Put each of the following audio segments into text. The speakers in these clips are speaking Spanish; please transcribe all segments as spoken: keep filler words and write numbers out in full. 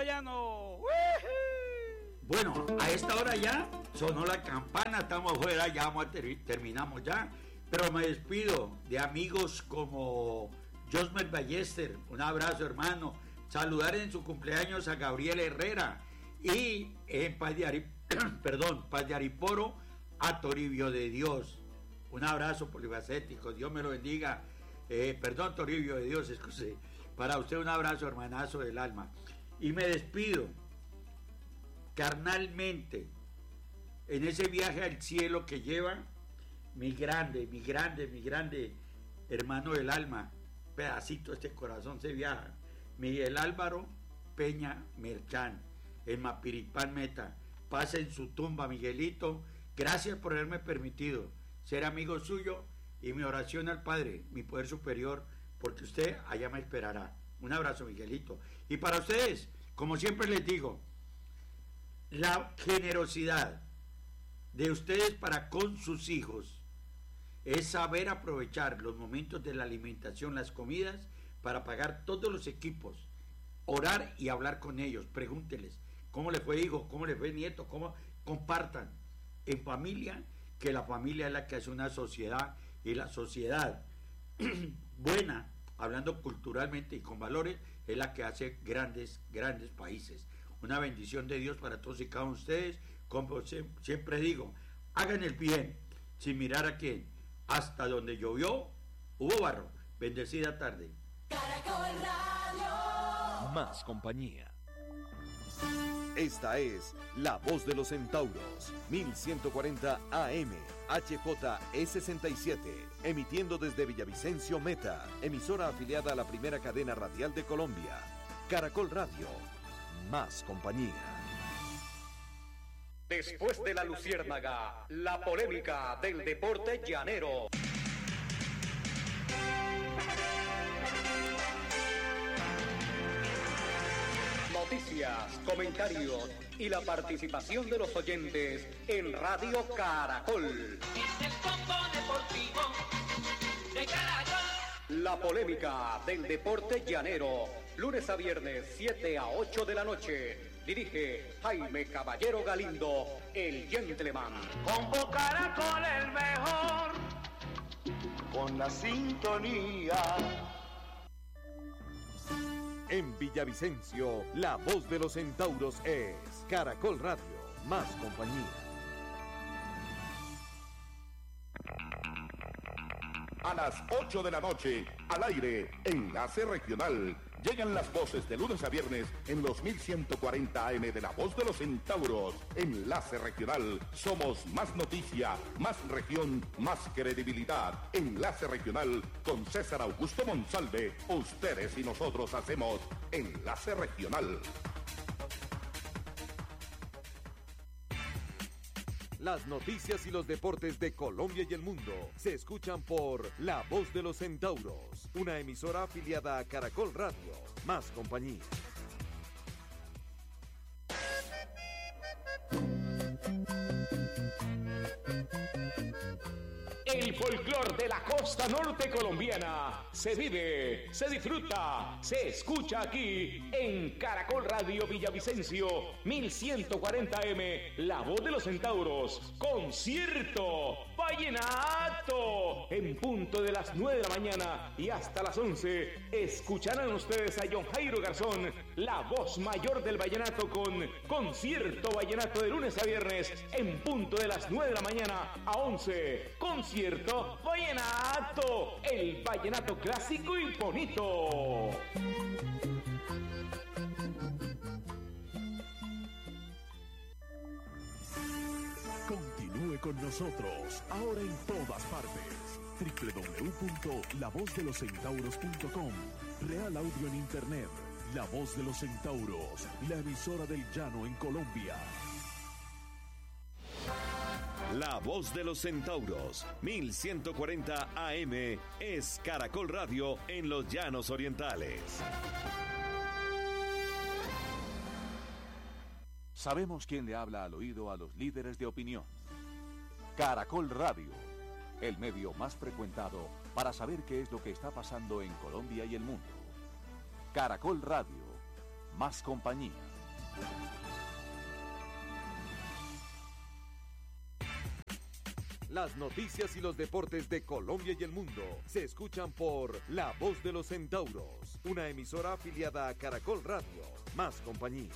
llano. Bueno, a esta hora ya sonó la campana, estamos fuera, ya vamos a ter- terminamos ya. Pero me despido de amigos como Josmer Ballester, un abrazo hermano. Saludar en su cumpleaños a Gabriel Herrera y en Paz de, Ari- perdón, Paz de Ariporo a Toribio de Dios. Un abrazo polifacético, Dios me lo bendiga. Eh, perdón, Toribio de Dios, excuse. Para usted un abrazo, hermanazo del alma. Y me despido carnalmente en ese viaje al cielo que lleva mi grande, mi grande, mi grande hermano del alma, pedacito de este corazón se viaja, Miguel Álvaro Peña Merchán, en Mapiripán Meta. Pase en su tumba, Miguelito. Gracias por haberme permitido ser amigo suyo y mi oración al Padre, mi poder superior, porque usted allá me esperará. Un abrazo, Miguelito. Y para ustedes, como siempre les digo, la generosidad de ustedes para con sus hijos es saber aprovechar los momentos de la alimentación, las comidas, para pagar todos los equipos, orar y hablar con ellos, pregúnteles cómo les fue hijo, cómo les fue nieto, cómo compartan en familia, que la familia es la que hace una sociedad, y la sociedad buena, hablando culturalmente y con valores, es la que hace grandes, grandes países. Una bendición de Dios para todos y cada uno de ustedes. Como siempre digo, hagan el bien sin mirar a quién. Hasta donde llovió, hubo barro. Bendecida tarde. Caracol Radio. Más compañía. Esta es La Voz de los Centauros, mil ciento cuarenta A M, H J E sesenta y siete, emitiendo desde Villavicencio Meta, emisora afiliada a la primera cadena radial de Colombia. Caracol Radio, más compañía. Después de la luciérnaga, la polémica del deporte llanero. Noticias, comentarios y la participación de los oyentes en Radio Caracol. Es el combo deportivo de Caracol. La polémica del deporte llanero, lunes a viernes, siete a ocho de la noche. Dirige Jaime Caballero Galindo, el gentleman. Combo Caracol el mejor, con la sintonía. En Villavicencio, La Voz de los Centauros es Caracol Radio, más compañía. A las ocho de la noche, al aire, Enlace Regional. Llegan las voces de lunes a viernes en los mil ciento cuarenta A M de La Voz de los Centauros. Enlace Regional. Somos más noticia, más región, más credibilidad. Enlace Regional con César Augusto Monsalve. Ustedes y nosotros hacemos Enlace Regional. Las noticias y los deportes de Colombia y el mundo se escuchan por La Voz de los Centauros, una emisora afiliada a Caracol Radio, más compañía. El folclor de la costa norte colombiana se vive, se disfruta, se escucha aquí en Caracol Radio Villavicencio, mil ciento cuarenta A M, La Voz de los Centauros, concierto, vallenato, en punto de las nueve de la mañana y hasta las once, escucharán ustedes a John Jairo Garzón, la voz mayor del vallenato, con concierto vallenato de lunes a viernes, en punto de las nueve de la mañana a once, concierto vallenato, el vallenato clásico y bonito. Continúe con nosotros, ahora en todas partes. doble u doble u doble u punto la voz de los centauros punto com. Real Audio en Internet. La Voz de los Centauros, la emisora del llano en Colombia. La Voz de los Centauros, mil ciento cuarenta A M, es Caracol Radio en los Llanos Orientales. Sabemos quién le habla al oído a los líderes de opinión. Caracol Radio, el medio más frecuentado para saber qué es lo que está pasando en Colombia y el mundo. Caracol Radio, más compañía. Las noticias y los deportes de Colombia y el mundo se escuchan por La Voz de los Centauros, una emisora afiliada a Caracol Radio, más compañía.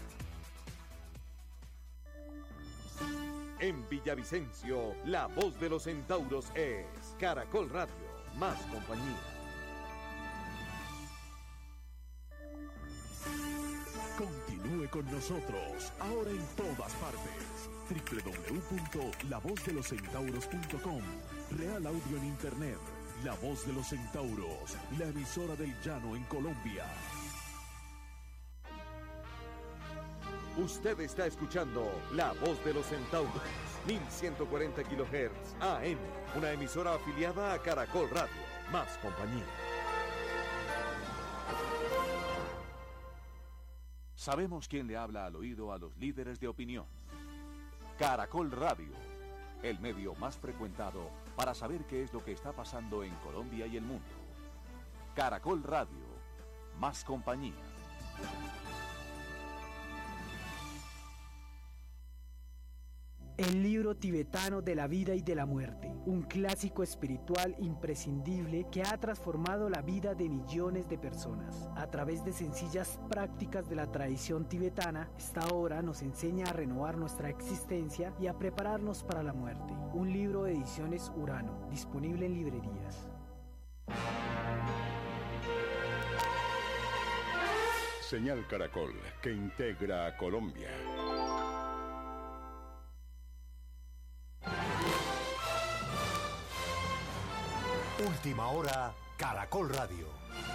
En Villavicencio, La Voz de los Centauros es Caracol Radio, más compañía. Continúe con nosotros, ahora en todas partes. doble u doble u doble u punto la voz de los centauros punto com. Real Audio en Internet. La Voz de los Centauros, la emisora del llano en Colombia. Usted está escuchando La Voz de los Centauros, mil ciento cuarenta kilohertz A M, una emisora afiliada a Caracol Radio, más compañía. Sabemos quién le habla al oído a los líderes de opinión. Caracol Radio, el medio más frecuentado para saber qué es lo que está pasando en Colombia y el mundo. Caracol Radio, más compañía. El libro tibetano de la vida y de la muerte, un clásico espiritual imprescindible que ha transformado la vida de millones de personas. A través de sencillas prácticas de la tradición tibetana, esta obra nos enseña a renovar nuestra existencia y a prepararnos para la muerte. Un libro de Ediciones Urano, disponible en librerías. Señal Caracol, que integra a Colombia. Última hora, Caracol Radio.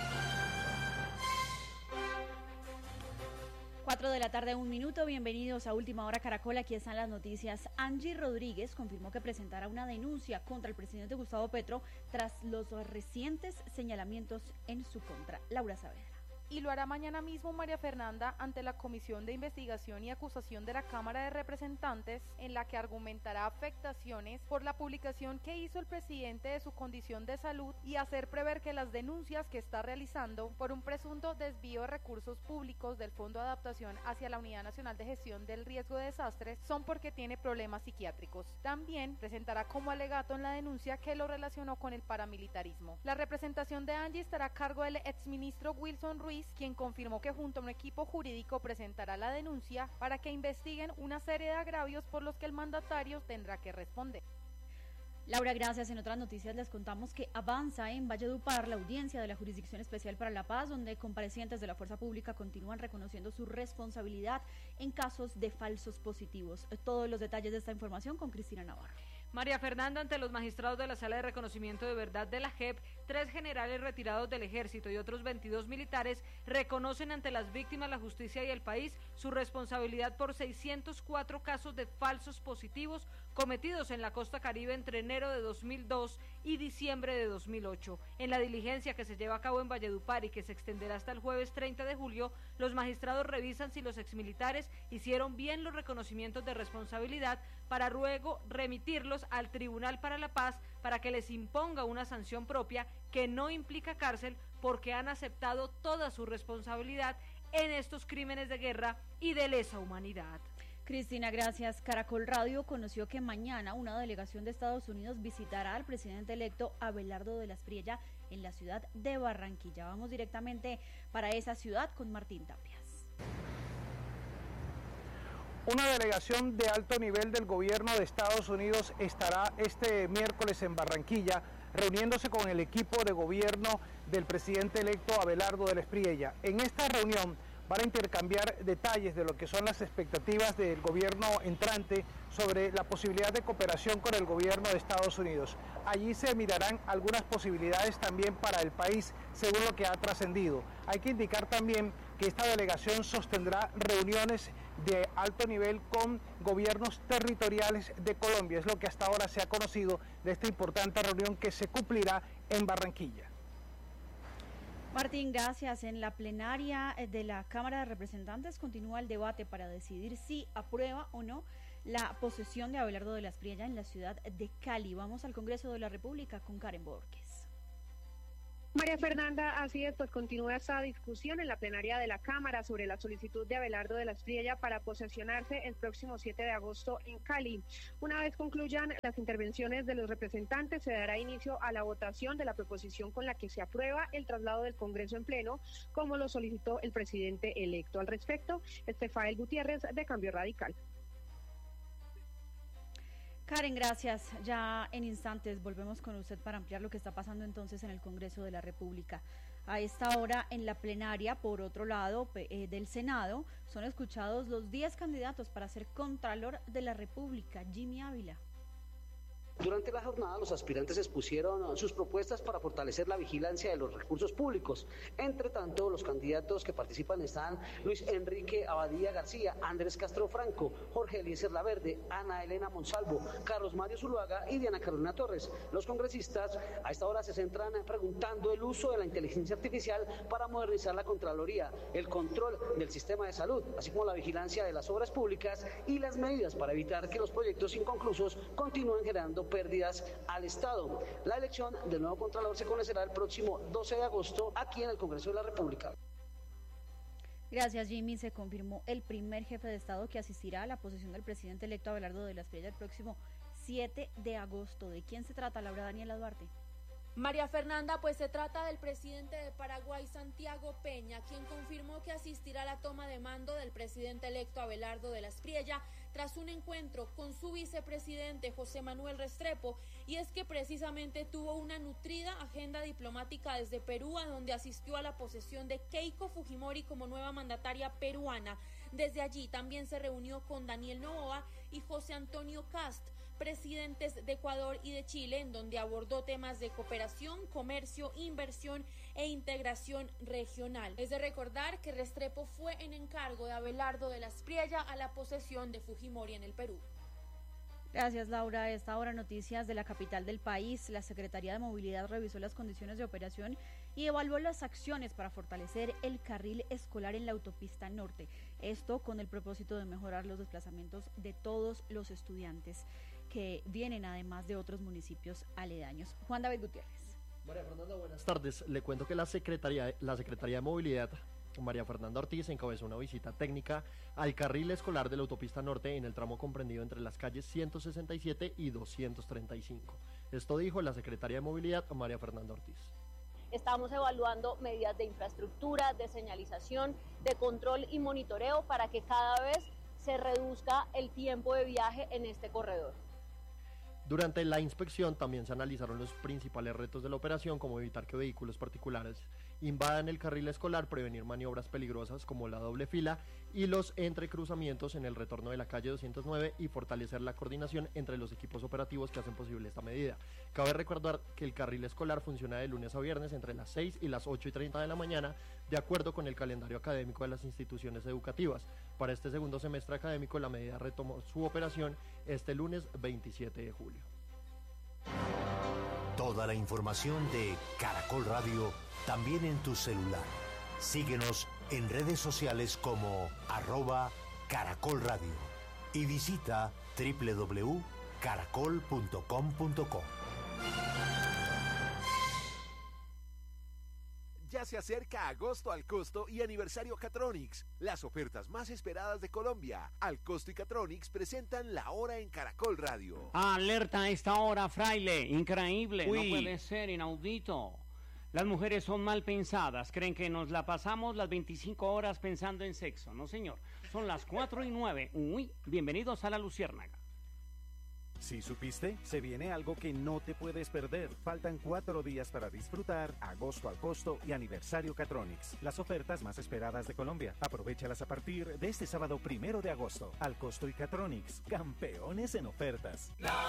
cuatro de la tarde, un minuto. Bienvenidos a Última Hora Caracol. Aquí están las noticias. Angie Rodríguez confirmó que presentará una denuncia contra el presidente Gustavo Petro tras los recientes señalamientos en su contra. Laura Saavedra. Y lo hará mañana mismo María Fernanda ante la Comisión de Investigación y Acusación de la Cámara de Representantes, en la que argumentará afectaciones por la publicación que hizo el presidente de su condición de salud y hacer prever que las denuncias que está realizando por un presunto desvío de recursos públicos del Fondo de Adaptación hacia la Unidad Nacional de Gestión del Riesgo de Desastres son porque tiene problemas psiquiátricos. También presentará como alegato en la denuncia que lo relacionó con el paramilitarismo. La representación de Angie estará a cargo del exministro Wilson Ruiz, quien confirmó que junto a un equipo jurídico presentará la denuncia para que investiguen una serie de agravios por los que el mandatario tendrá que responder. Laura, gracias. En otras noticias les contamos que avanza en Valledupar la audiencia de la Jurisdicción Especial para la Paz, donde comparecientes de la Fuerza Pública continúan reconociendo su responsabilidad en casos de falsos positivos. Todos los detalles de esta información con Cristina Navarro. María Fernanda, ante los magistrados de la Sala de Reconocimiento de Verdad de la J E P, tres generales retirados del Ejército y otros veintidós militares reconocen ante las víctimas, la justicia y el país su responsabilidad por seiscientos cuatro casos de falsos positivos cometidos en la costa caribe entre enero de dos mil dos y diciembre de dos mil ocho. En la diligencia que se lleva a cabo en Valledupar y que se extenderá hasta el jueves treinta de julio, los magistrados revisan si los exmilitares hicieron bien los reconocimientos de responsabilidad para luego remitirlos al Tribunal para la Paz para que les imponga una sanción propia que no implica cárcel, porque han aceptado toda su responsabilidad en estos crímenes de guerra y de lesa humanidad. Cristina, gracias. Caracol Radio conoció que mañana una delegación de Estados Unidos visitará al presidente electo Abelardo de la Espriella en la ciudad de Barranquilla. Vamos directamente para esa ciudad con Martín Tapias. Una delegación de alto nivel del gobierno de Estados Unidos estará este miércoles en Barranquilla, reuniéndose con el equipo de gobierno del presidente electo Abelardo de la Espriella. En esta reunión van a intercambiar detalles de lo que son las expectativas del gobierno entrante sobre la posibilidad de cooperación con el gobierno de Estados Unidos. Allí se mirarán algunas posibilidades también para el país, según lo que ha trascendido. Hay que indicar también que esta delegación sostendrá reuniones de alto nivel con gobiernos territoriales de Colombia. Es lo que hasta ahora se ha conocido de esta importante reunión que se cumplirá en Barranquilla. Martín, gracias. En la plenaria de la Cámara de Representantes continúa el debate para decidir si aprueba o no la posesión de Abelardo de la Espriella en la ciudad de Cali. Vamos al Congreso de la República con Karen Borges. María Fernanda, así es, pues continúa esta discusión en la plenaria de la Cámara sobre la solicitud de Abelardo de la Espriella para posesionarse el próximo siete de agosto en Cali. Una vez concluyan las intervenciones de los representantes, se dará inicio a la votación de la proposición con la que se aprueba el traslado del Congreso en pleno, como lo solicitó el presidente electo. Al respecto, Estefael Gutiérrez, de Cambio Radical. Karen, gracias. Ya en instantes volvemos con usted para ampliar lo que está pasando entonces en el Congreso de la República. A esta hora en la plenaria, por otro lado, eh, del Senado, son escuchados los diez candidatos para ser Contralor de la República. Jimmy Ávila. Durante la jornada, los aspirantes expusieron sus propuestas para fortalecer la vigilancia de los recursos públicos. Entre tanto, los candidatos que participan están Luis Enrique Abadía García, Andrés Castro Franco, Jorge Eliezer Laverde, Ana Elena Monsalvo, Carlos Mario Zuluaga y Diana Carolina Torres. Los congresistas a esta hora se centran preguntando el uso de la inteligencia artificial para modernizar la Contraloría, el control del sistema de salud, así como la vigilancia de las obras públicas y las medidas para evitar que los proyectos inconclusos continúen generando pérdidas al Estado. La elección del nuevo Contralor se conocerá el próximo doce de agosto aquí en el Congreso de la República. Gracias, Jimmy. Se confirmó el primer jefe de Estado que asistirá a la posesión del presidente electo Abelardo de la Espriella el próximo siete de agosto. ¿De quién se trata, Laura Daniela Duarte? María Fernanda, pues se trata del presidente de Paraguay, Santiago Peña, quien confirmó que asistirá a la toma de mando del presidente electo Abelardo de la Espriella tras un encuentro con su vicepresidente José Manuel Restrepo, y es que precisamente tuvo una nutrida agenda diplomática desde Perú, a donde asistió a la posesión de Keiko Fujimori como nueva mandataria peruana. Desde allí también se reunió con Daniel Noboa y José Antonio Kast, presidentes de Ecuador y de Chile, en donde abordó temas de cooperación, comercio, inversión e integración regional. Es de recordar que Restrepo fue en encargo de Abelardo de la Espriella a la posesión de Fujimori en el Perú. Gracias, Laura. A esta hora, noticias de la capital del país. La Secretaría de Movilidad revisó las condiciones de operación y evaluó las acciones para fortalecer el carril escolar en la autopista norte. Esto con el propósito de mejorar los desplazamientos de todos los estudiantes que vienen además de otros municipios aledaños. Juan David Gutiérrez. María Fernanda, buenas tardes. Le cuento que la Secretaría, la Secretaría de Movilidad, María Fernanda Ortiz, encabezó una visita técnica al carril escolar de la autopista norte en el tramo comprendido entre las calles ciento sesenta y siete y doscientos treinta y cinco. Esto dijo la Secretaría de Movilidad, María Fernanda Ortiz. Estamos evaluando medidas de infraestructura, de señalización, de control y monitoreo para que cada vez se reduzca el tiempo de viaje en este corredor. Durante la inspección también se analizaron los principales retos de la operación, como evitar que vehículos particulares invadan el carril escolar, prevenir maniobras peligrosas como la doble fila y los entrecruzamientos en el retorno de la calle doscientos nueve, y fortalecer la coordinación entre los equipos operativos que hacen posible esta medida. Cabe recordar que el carril escolar funciona de lunes a viernes entre las seis y las ocho y treinta de la mañana, de acuerdo con el calendario académico de las instituciones educativas. Para este segundo semestre académico, la medida retomó su operación este lunes veintisiete de julio. Toda la información de Caracol Radio también en tu celular. Síguenos en redes sociales como arroba Caracol Radio y visita doble u doble u doble u punto caracol punto com punto co. Ya se acerca agosto al costo y aniversario Catronics, las ofertas más esperadas de Colombia. Al costo y Catronics presentan la hora en Caracol Radio. Alerta a esta hora, fraile, increíble, Uy. no puede ser, inaudito. Las mujeres son mal pensadas, creen que nos la pasamos las veinticinco horas pensando en sexo. No, señor, son las cuatro y nueve. Uy, bienvenidos a La Luciérnaga. ¿Sí supiste? Se viene algo que no te puedes perder. Faltan cuatro días para disfrutar agosto al costo y aniversario Catronics, las ofertas más esperadas de Colombia. Aprovéchalas a partir de este sábado primero de agosto. Al costo y Catronics, campeones en ofertas. La